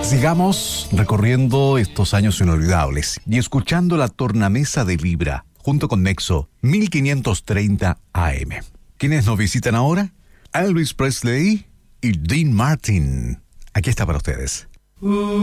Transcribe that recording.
Sigamos recorriendo estos años inolvidables y escuchando la tornamesa de Libra junto con Nexo 1530 AM. ¿Quiénes nos visitan ahora? Elvis Presley y Dean Martin. Aquí está para ustedes.